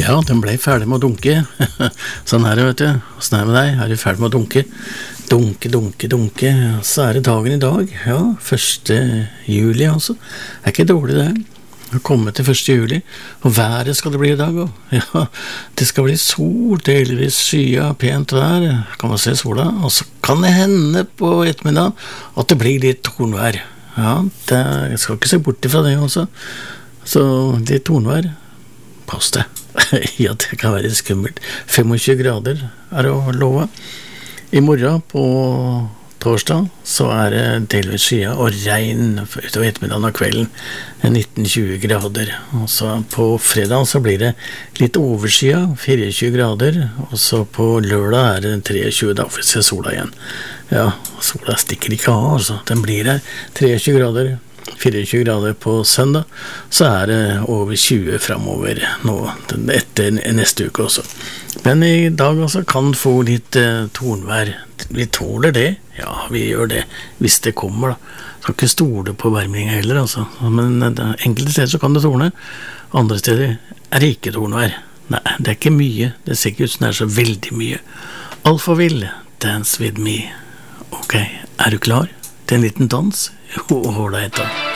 Ja, den ble ferdig med å dunke. Sånn er det, vet du. Hvordan er det med deg? Er du ferdig med å dunke? Dunke, dunke, dunke. Så er det dagen i dag. Ja, 1. juli altså. Det er ikke dårlig det. Det har kommet til 1. juli. Og været skal det bli i dag også. Ja, det skal bli sol, delvis skya, pent vær. Kan man se sola. Og så kan det hende på ettermiddagen at det blir litt tornvær. Ja, jeg skal ikke se bort ifra det også. Så litt tornvær. Pass det. Ja, det kan være skummelt. 25 grader er det å love. I morgen på torsdag så er det delvis skya og regn utover ettermiddagen og kvelden. 19-20 grader. Og så på fredag så blir det litt overskya, 24 grader. Og så på lørdag er det 23, da får vi se sola igjen. Ja, sola stikker ikke av, altså. Den blir her 23 grader. 24 grader på søndag, så er det over 20 fremover nå, etter neste uke også. Men i dag altså kan få litt tornvær. Vi tåler det, ja, vi gjør det, hvis det kommer da. Skal ikke stole på varmingen heller, altså. Men enkelte steder så kan det torne, andre steder er det ikke tornvær. Nei, det er ikke mye, det ser ikke ut som det er så veldig mye. Alphaville, Dance With Me. Ok, er du klar til en liten dans? Jo, hold deg etter.